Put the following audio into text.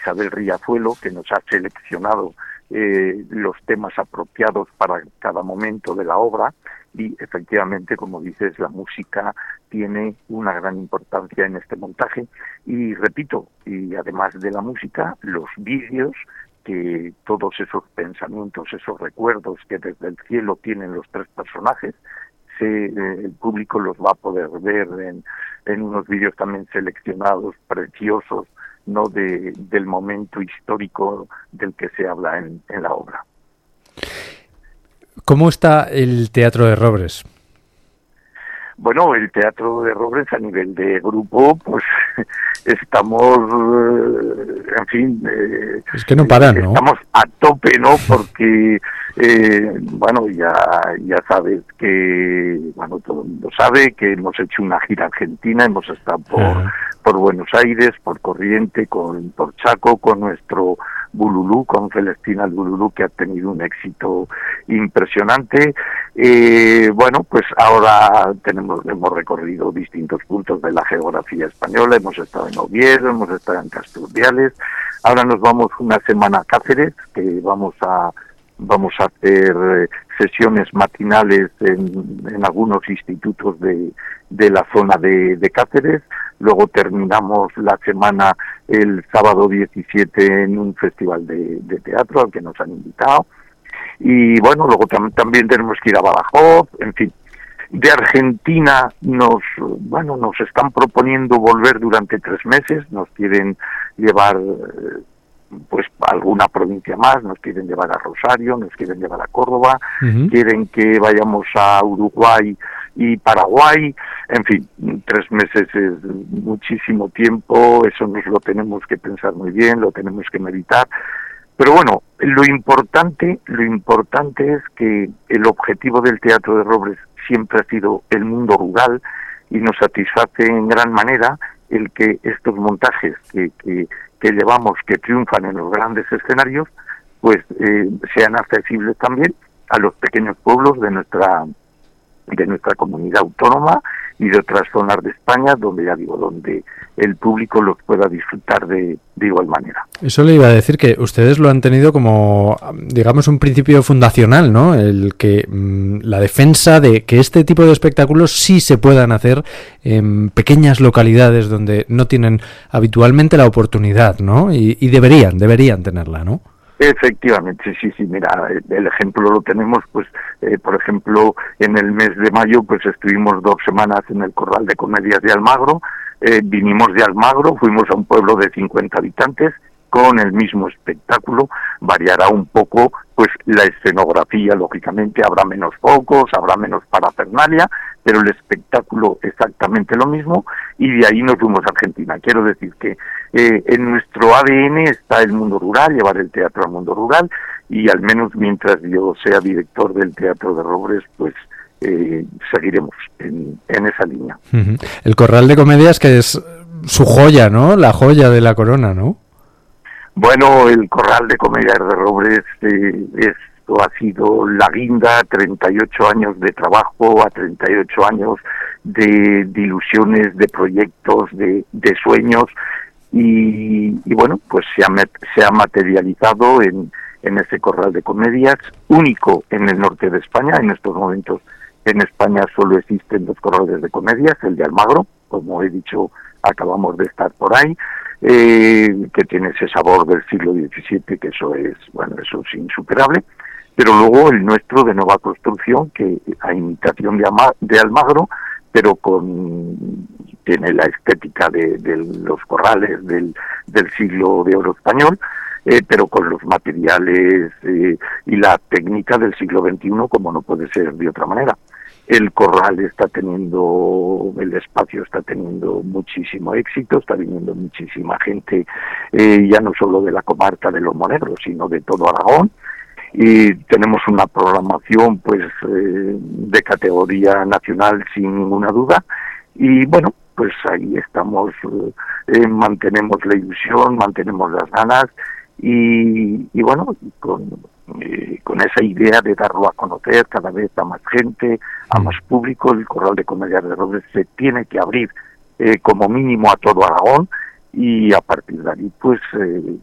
Isabel Riazuelo, que nos ha seleccionado los temas apropiados para cada momento de la obra, y efectivamente, como dices, la música tiene una gran importancia en este montaje, y repito, y además de la música, los vídeos, que todos esos pensamientos, esos recuerdos que desde el cielo tienen los tres personajes, el público los va a poder ver en unos vídeos también seleccionados, preciosos, no del momento histórico del que se habla en la obra. ¿Cómo está el Teatro de Robres? Bueno, el Teatro de Robres a nivel de grupo, pues estamos, en fin... es que no paran, ¿no? Estamos a tope, ¿no? Porque, bueno, ya sabes que, bueno, todo el mundo sabe que hemos hecho una gira argentina, hemos estado por Buenos Aires, por Corriente, por Chaco, con nuestro Bululú, con Celestina el Bululú, que ha tenido un éxito impresionante. Bueno, pues ahora hemos recorrido distintos puntos de la geografía española, hemos estado en Oviedo, hemos estado en Casturdiales, ahora nos vamos una semana a Cáceres, que vamos a hacer sesiones matinales en algunos institutos de la zona de Cáceres. Luego terminamos la semana el sábado 17 en un festival de teatro al que nos han invitado. Y bueno, luego también tenemos que ir a Badajoz, en fin. De Argentina nos están proponiendo volver durante 3 meses, nos quieren llevar pues a alguna provincia más, nos quieren llevar a Rosario, nos quieren llevar a Córdoba, quieren que vayamos a Uruguay y Paraguay, en fin, 3 meses es muchísimo tiempo, eso nos lo tenemos que pensar muy bien, lo tenemos que meditar, pero bueno, lo importante es que el objetivo del Teatro de Robres siempre ha sido el mundo rural y nos satisface en gran manera el que estos montajes que llevamos, que triunfan en los grandes escenarios, pues sean accesibles también a los pequeños pueblos de nuestra comunidad autónoma y de otras zonas de España, donde el público los pueda disfrutar de igual manera. Eso le iba a decir, que ustedes lo han tenido como, digamos, un principio fundacional, ¿no? El que la defensa de que este tipo de espectáculos sí se puedan hacer en pequeñas localidades donde no tienen habitualmente la oportunidad, ¿no? Y deberían tenerla, ¿no? Efectivamente, sí, mira, el ejemplo lo tenemos, pues, por ejemplo, en el mes de mayo, pues estuvimos 2 semanas en el Corral de Comedias de Almagro, vinimos de Almagro, fuimos a un pueblo de 50 habitantes, con el mismo espectáculo, variará un poco, pues, la escenografía, lógicamente, habrá menos focos, habrá menos parafernalia, pero el espectáculo exactamente lo mismo, y de ahí nos fuimos a Argentina. Quiero decir que en nuestro ADN está el mundo rural, llevar el teatro al mundo rural, y al menos mientras yo sea director del Teatro de Robres, pues seguiremos en esa línea. El Corral de Comedias, que es su joya, ¿no? La joya de la corona, ¿no? Bueno, el Corral de Comedias de Robres esto ha sido la guinda, 38 años de trabajo, a 38 años de ilusiones, de proyectos, de sueños, y bueno, pues se ha materializado en ese Corral de Comedias, único en el norte de España. En estos momentos en España solo existen 2 corrales de comedias, el de Almagro, como he dicho, acabamos de estar por ahí, que tiene ese sabor del siglo XVII, que eso es insuperable, pero luego el nuestro de nueva construcción, que a imitación de Almagro, pero tiene la estética de los corrales del siglo de oro español, pero con los materiales y la técnica del siglo XXI, como no puede ser de otra manera. El corral el espacio está teniendo muchísimo éxito, está viniendo muchísima gente, ya no solo de la comarca de Los Monegros, sino de todo Aragón, y tenemos una programación pues de categoría nacional sin ninguna duda, y bueno, pues ahí estamos, mantenemos la ilusión, mantenemos las ganas, y bueno, con esa idea de darlo a conocer cada vez a más gente, a más público. El Corral de Comedias de Robres se tiene que abrir como mínimo a todo Aragón, y a partir de ahí pues